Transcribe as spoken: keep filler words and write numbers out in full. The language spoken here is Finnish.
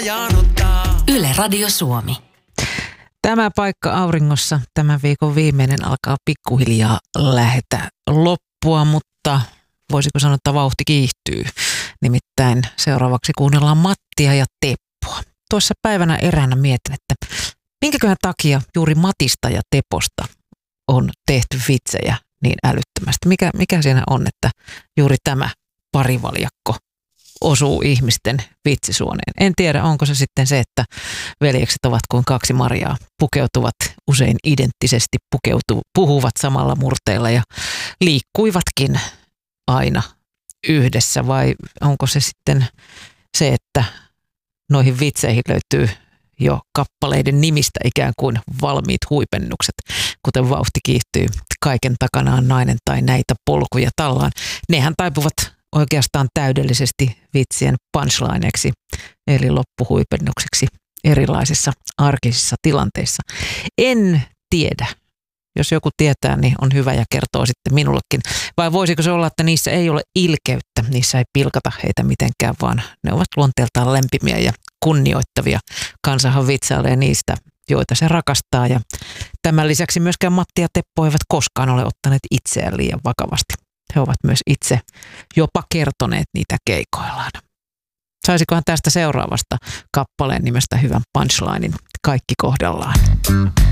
janottaa. Yle Radio Suomi. Tämä paikka auringossa tämän viikon viimeinen alkaa pikkuhiljaa lähetä loppua, mutta voisiko sanoa, että vauhti kiihtyy. Nimittäin seuraavaksi kuunnellaan Mattia ja Teppoa. Tuossa päivänä eräänä mietin, että minkäköhän takia juuri Matista ja Teposta on tehty vitsejä niin älyttömästi. Mikä, mikä siinä on, että juuri tämä parivaljakko osuu ihmisten vitsisuoneen. En tiedä, onko se sitten se, että veljekset ovat kuin kaksi Mariaa, pukeutuvat usein identtisesti, pukeutu, puhuvat samalla murteella ja liikkuivatkin aina yhdessä, vai onko se sitten se, että noihin vitseihin löytyy jo kappaleiden nimistä ikään kuin valmiit huipennukset, kuten vauhti kiihtyy, kaiken takana on nainen tai näitä polkuja tallaan. Nehän taipuvat oikeastaan täydellisesti vitsien punchlineeksi, eli loppuhuipennukseksi erilaisissa arkisissa tilanteissa. En tiedä. Jos joku tietää, niin on hyvä ja kertoo sitten minullekin. Vai voisiko se olla, että niissä ei ole ilkeyttä, niissä ei pilkata heitä mitenkään, vaan ne ovat luonteeltaan lämpimiä ja kunnioittavia. Kansahan vitsailee niistä, joita se rakastaa. Ja tämän lisäksi myöskään Matti ja Teppo eivät koskaan ole ottaneet itseään liian vakavasti. He ovat myös itse jopa kertoneet niitä keikoillaan. Saisikohan tästä seuraavasta kappaleen nimestä hyvän punchlinin kaikki kohdallaan?